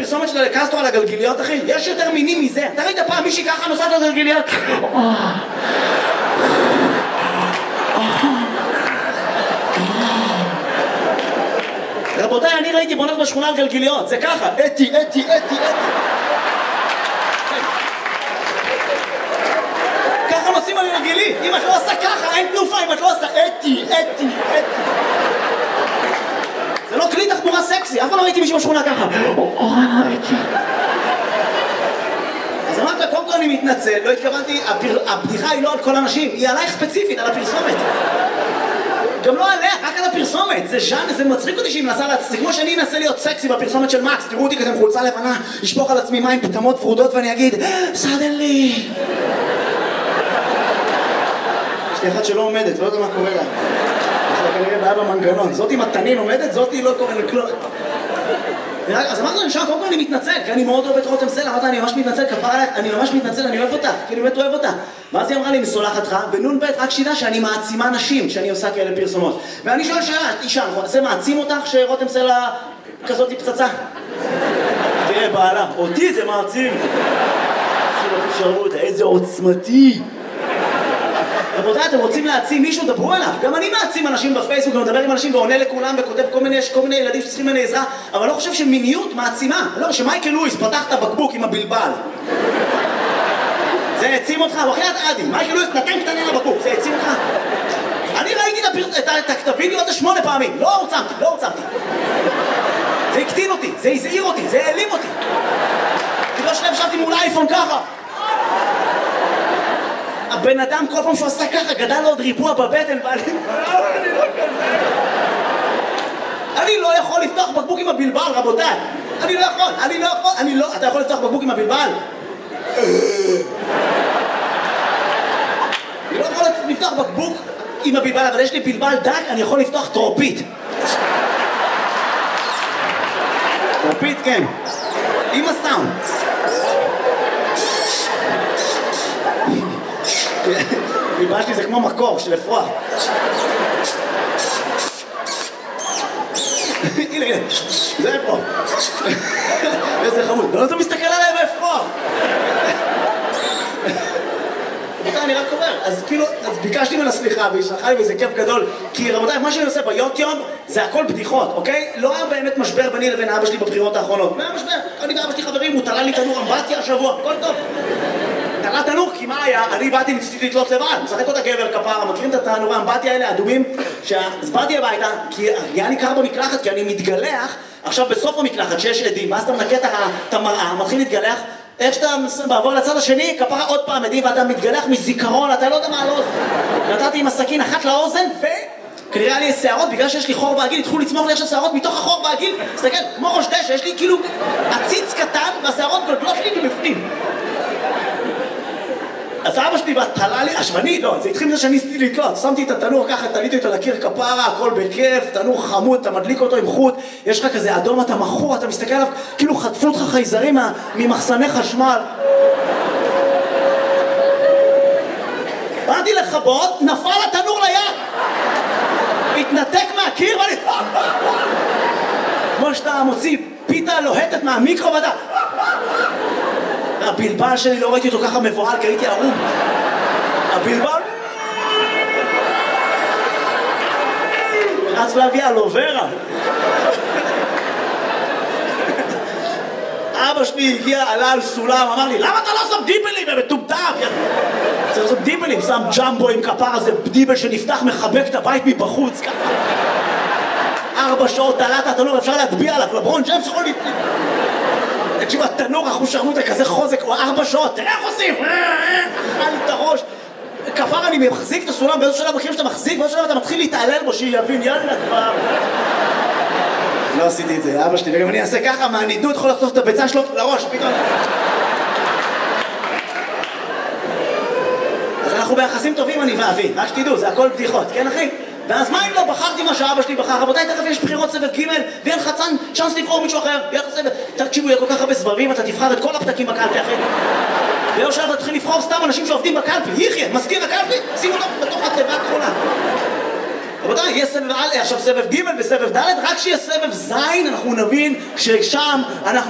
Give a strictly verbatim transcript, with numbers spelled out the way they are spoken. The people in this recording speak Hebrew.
הפרסומת של קסטרו על הגלגיליות, אחי? יש יותר מינים מזה. אתה ראית פעם מישהי ככה נוסעת על הגלגיליות? רבותיי, אני ראיתי בונות בשכונה על גלגיליות, זה ככה, אתי, אתי, אתי, אתי. ככה נוסעים על גלגילית, אם את לא עושה ככה, אין תנופה, אם את לא עושה אתי, אתי, אתי. זה לא כלי תחבורה סקסי, אף פעם לא ראיתי מישהו בשכונה ככה. אז אמרת, קודם כל אני מתנצל, לא התכוונתי, הבדיחה היא לא על כל אנשים, היא עלייך ספציפית, על הפרסומת. גם לא עליה, רק על הפרסומת, זה ז'אנר, זה מצחיק אותי שהיא מנסה להצחיק, כמו שאני אנסה להיות סקסי בפרסומת של מקס, תראו אותי כזה עם חולצה לבנה, אשפוך על עצמי מים פטמות ורודות ואני אגיד, סדנלי. יש לי אחת שלא עומדת, לא יודע מה קורה לה. יש לה כנראה בעיה במנגנון, זאתי מתנין עומדת, זאתי לא קורה לכלום. אז אמרתי לו, נשאר, קודם כל אני מתנצל, כי אני מאוד אוהב את רותם סלע, אמרתי, אני ממש מתנצל, כפרה עליך, אני ממש מתנצל, אני אוהב אותה, כי אני באמת אוהב אותה. ואז היא אמרה לי, מסולחת לך, ונון ב' רק שידע שאני מעצימה נשים, שאני עושה כאלה פרסומות. ואני שואל שאלה, אישה, זה מעצים אותך שרותם סלע כזאת היא פצצה? תראה, בעלה, אותי זה מעצים. איזה עוצמתי. רבותיי, אתם רוצים להעצים מישהו? דברו עליו. גם אני מעצים אנשים בפייסבוק ומדבר עם אנשים ועונה לכולם וכותב כל מיני, יש כל מיני ילדים שצריכים ממני עזרה, אבל לא חושב שמיניות מעצימה. לא, שמייקל לואיס פתח את הבקבוק עם הבלבל. זה העצים אותך? הוא אחרי את עדי. מייקל לואיס נתן קטנה לבקבוק, זה העצים אותך? אני ראיתי את הווידאו הזה שמונה פעמים. לא הוצמתי, לא הוצמתי. זה הקטין אותי, זה הזעיר אותי, זה העלים אותי. כי לא שלב שבתי מול אייפון ככה. הבן אדם כל פעם שהוא עשה ככה גדל לו עוד ריבוע בבטן ואני... אני לא כזה... אני לא יכול לפתוח בקבוק עם הבלבל, רבותיי. אני לא יכול, אני לא יכול, אני לא... אתה יכול לפתוח בקבוק עם הבלבל? אני לא יכול לפתוח בקבוק עם הבלבל, אבל יש לי בלבל דק, אני יכול לפתוח טרופית. טרופית, כן. עם הסאונד. בלבל שלי זה כמו מקור של אפרוח. הנה, הנה, זה אפרוח. איזה חמוד. לא אתה מסתכל עליי באפרוח. אני רק אומר, אז כאילו, אז ביקשתי ממנה סליחה והיא שלחה לי וזה כיף גדול, כי רבותיי, מה שאני עושה ביוטיוב זה הכל בדיחות, אוקיי? לא היה באמת משבר ביני לבין אבא שלי בבחירות האחרונות. מה היה משבר? אני ואבא שלי חברים, הוא תלה לי תנור אמבטיה השבוע, הכל טוב. תלה תנור, כי מה היה? אני באתי ניסיתי לתלות לבד, משחק אותה גבר כפרה, מכירים את התנורי האמבטיה האלה, האדומים? אז באתי הביתה, כי היה לי קר במקלחת, כי אני מתגלח, עכשיו בסוף המקלחת שיש עדים, ואז אתה מנקה את המראה, מתחיל להתגלח, איך שאתה בעבור לצד השני, כפרה עוד פעם עדים, ואתה מתגלח מזיכרון, אתה לא יודע מה על האוזן. נתתי עם הסכין אחת לאוזן, וכנראה לי שערות, בגלל שיש לי חור בעגיל, התחילו לצמוח לי עכשיו שערות מתוך החור בעגיל, תסתכל, כמו ראש דשא, יש לי כאילו עציץ קטן, והשערות גדולות לי מבפנים. אז אבא שלי תלה לי, השמני, לא, זה התחיל מזה שאני ניסיתי לתלות, שמתי את התנור ככה, תליתי אותו לקיר כפרה, הכל בכיף, תנור חמוד, אתה מדליק אותו עם חוט, יש לך כזה אדום, אתה מכור, אתה מסתכל עליו, כאילו חטפו אותך חייזרים ממחסני חשמל. באתי לכבות, נפל התנור ליד, התנתק מהקיר ואני... כמו שאתה מוציא פיתה לוהטת מהמיקרו ואתה... הבלבל שלי לא ראיתי אותו ככה מבוהל, כי הייתי ערום. הבלבל... רץ להביא אלוברה. אבא שלי הגיע, עלה על סולם, אמר לי, למה אתה לא עושה דיבלים? הם מטומטם! צריך לעשות דיבלים, שם ג'מבו עם כפר, זה דיבל שנפתח, מחבק את הבית מבחוץ, ככה. ארבע שעות תלת התנור, אפשר להטביע עליו, לברון ג'יימס יכול להטביע. תקשיב, התנור אחושרמוטה כזה חוזק, הוא ארבע שעות, תראה איך עושים! אכל את הראש. כפר אני מחזיק את הסולם, באיזו שלב מכירים שאתה מחזיק, באיזו שלב אתה מתחיל להתעלל בו, שיבין, יאללה כבר. לא עשיתי את זה, אבא שלי, וגם אני אעשה ככה, מהנידות יכול לחטוף את הביצה שלו לראש, פתאום. אז אנחנו ביחסים טובים, אני ואבי, רק שתדעו, זה הכל בדיחות, כן אחי? ואז מה אם לא בחרתי מה שאבא שלי בחר? רבותיי, תכף יש בחירות סבב ג' ואין חצן צ'אנס לבחור מישהו אחר. תקשיבו, יהיה כל כך הרבה סבבים, אתה תבחר את כל הפתקים בקלפי אחרי. ויום שלב אתה תתחיל לבחור סתם אנשים שעובדים בקלפי. יחיה, מזכיר הקלפי, שימו לו בתוך התיבה הכחולה. רבותיי, יהיה סבב א', עכשיו סבב ג' וסבב ד', רק שיהיה סבב ז', אנחנו נבין ששם אנחנו...